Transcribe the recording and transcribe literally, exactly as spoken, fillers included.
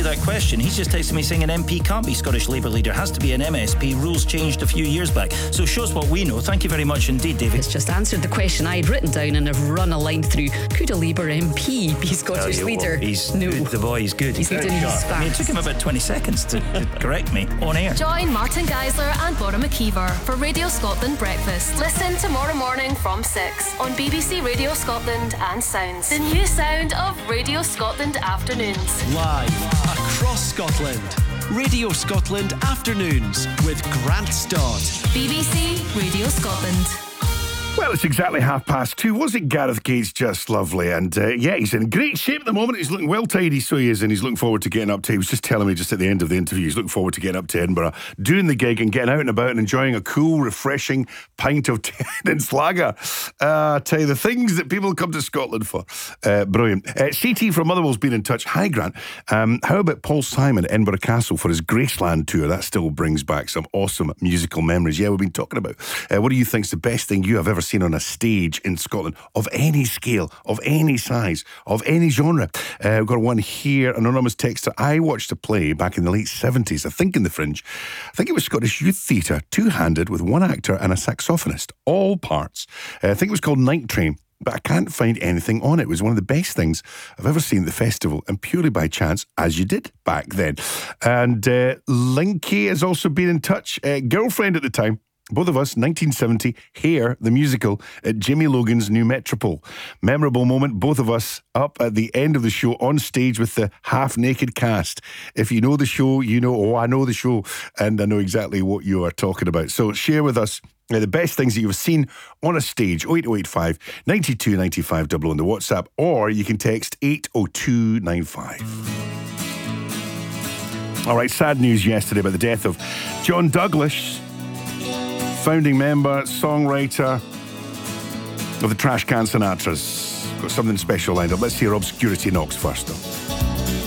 that question. He's just texted me saying an M P can't be Scottish Labour leader, has to be an M S P. Rules changed a few years back. So it shows what we know. Thank you very much indeed, David. It's just answered the question I'd written down and have run a line through. Could a Labour M P be Scottish oh, leader? Well, he's no. good. The boy is good. He's, he's doing his fast. I mean, it took him about twenty seconds to, to correct me on air. Join Martin Geisler and Bora McKeever for Radio Scotland Breakfast. Listen tomorrow morning from six on B B C Radio Scotland and Sounds. The new sound of Radio Scotland Afternoons. Live across Scotland. Radio Scotland Afternoons with Grant Stott. B B C Radio Scotland. Well, it's exactly half past two. Was it Gareth Gates just lovely? And uh, yeah, he's in great shape at the moment. He's looking well tidy, so he is, and he's looking forward to getting up to. He was just telling me just at the end of the interview, he's looking forward to getting up to Edinburgh, doing the gig and getting out and about and enjoying a cool, refreshing pint of Tennent's lager. Uh, I tell you, the things that people come to Scotland for. Uh, brilliant. Uh, C T from Motherwell's been in touch. Hi, Grant. Um, how about Paul Simon at Edinburgh Castle for his Graceland tour? That still brings back some awesome musical memories. Yeah, we've been talking about. Uh, what do you think's the best thing you have ever seen on a stage in Scotland of any scale, of any size, of any genre? Uh, we've got one here, anonymous texter. I watched a play back in the late seventies, I think in the Fringe. I think it was Scottish Youth Theatre, two-handed with one actor and a saxophonist, all parts. Uh, I think it was called Night Train, but I can't find anything on it. It was one of the best things I've ever seen at the festival, and purely by chance, as you did back then. And uh, Linky has also been in touch. Uh, girlfriend at the time. Both of us, nineteen seventy, Hair, the musical, at Jimmy Logan's New Metropole. Memorable moment, both of us up at the end of the show on stage with the half-naked cast. If you know the show, you know, oh, I know the show, and I know exactly what you are talking about. So share with us uh, the best things that you've seen on a stage. oh eight oh eight five, nine two nine five double on the WhatsApp, or you can text eight oh two nine five. All right, sad news yesterday about the death of John Douglas, founding member, songwriter of the Trash Can Sinatras. Got something special lined up. Let's hear Obscurity Knocks first, though.